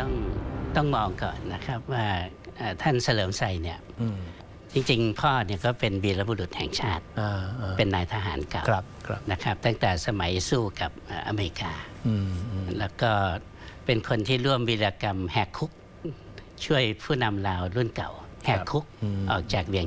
ต้องมองก่อนนะครับว่าท่านเฉลิมชัยเนี่ยจริงๆพ่อเนี่ยก็เป็นวีรบุรุษแห่งชาติเป็นนายทหารเก่านะครับตั้งแต่สมัยสู้กับอเมริกาแล้วก็เป็นคนที่ร่วมวีรกรรมแหกคุกช่วยผู้นำลาวรุ่นเก่าแหกคุกออกจากเวียง